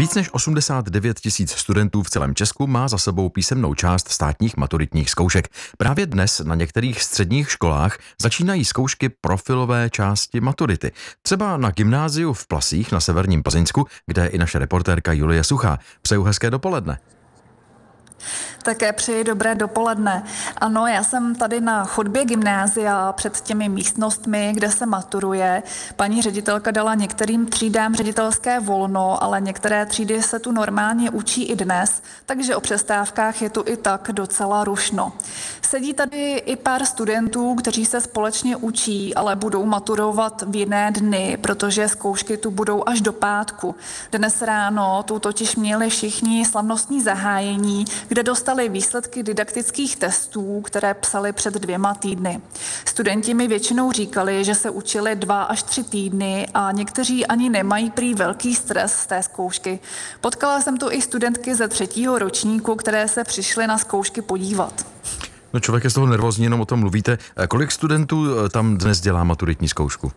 Víc než 89 000 studentů v celém Česku má za sebou písemnou část státních maturitních zkoušek. Právě dnes na některých středních školách začínají zkoušky profilové části maturity. Třeba na gymnáziu v Plasích na severním Plzeňsku, kde je i naše reportérka Julie Suchá. Přeju hezké dopoledne. Také přeji dobré dopoledne. Ano, já jsem tady na chodbě gymnázia před těmi místnostmi, kde se maturuje. Paní ředitelka dala některým třídám ředitelské volno, ale některé třídy se tu normálně učí i dnes, takže o přestávkách je tu i tak docela rušno. Sedí tady i pár studentů, kteří se společně učí, ale budou maturovat v jiné dny, protože zkoušky tu budou až do pátku. Dnes ráno tu totiž měli všichni slavnostní zahájení, kde dostali výsledky didaktických testů, které psali před 2 týdny. Studenti mi většinou říkali, že se učili 2 až 3 týdny a někteří ani nemají prý velký stres z té zkoušky. Potkala jsem tu i studentky ze 3. ročníku, které se přišly na zkoušky podívat. No, člověk je z toho nervózní, jenom o tom mluvíte. Kolik studentů tam dnes dělá maturitní zkoušku?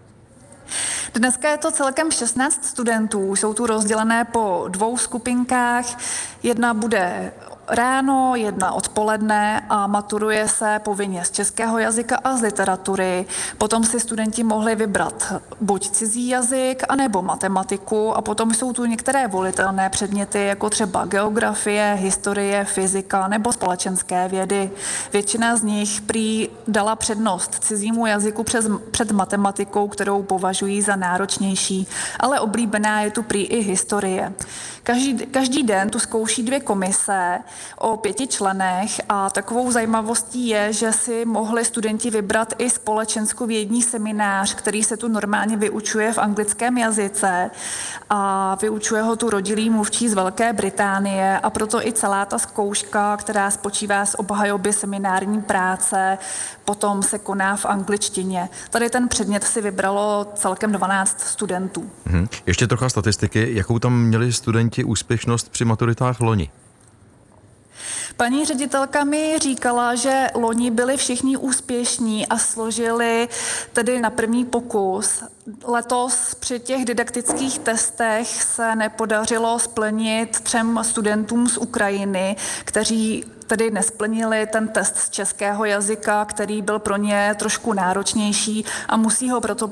Dneska je to celkem 16 studentů, jsou tu rozdělené po 2 skupinkách. Jedna bude ráno, jedna odpoledne a maturuje se povinně z českého jazyka a z literatury. Potom si studenti mohli vybrat buď cizí jazyk, anebo matematiku a potom jsou tu některé volitelné předměty, jako třeba geografie, historie, fyzika nebo společenské vědy. Většina z nich prý dala přednost cizímu jazyku před matematikou, kterou považují za náročnější, ale oblíbená je tu prý i historie. Každý den tu zkouší 2 komise o 5 členech a takovou zajímavostí je, že si mohli studenti vybrat i společenskovědní seminář, který se tu normálně vyučuje v anglickém jazyce a vyučuje ho tu rodilý mluvčí z Velké Británie a proto i celá ta zkouška, která spočívá z obhajoby seminární práce, potom se koná v angličtině. Tady ten předmět si vybralo celkem 12 studentů. Ještě trocha statistiky, jakou tam měli studenti úspěšnost při maturitách loni? Paní ředitelka mi říkala, že loni byli všichni úspěšní a složili tedy na první pokus. Letos při těch didaktických testech se nepodařilo splnit 3 studentům z Ukrajiny, kteří tedy nesplnili ten test z českého jazyka, který byl pro ně trošku náročnější a musí ho proto